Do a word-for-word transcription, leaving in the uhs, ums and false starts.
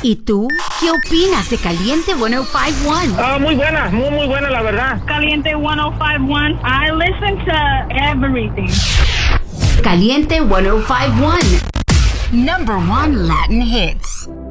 ¿Y tú? ¿Qué opinas de Caliente ciento cincuenta y uno? Ah, muy buena, muy, muy buena, la verdad. Caliente ciento cincuenta y uno. I listen to everything. Caliente ciento cincuenta y uno. Number one Latin hits.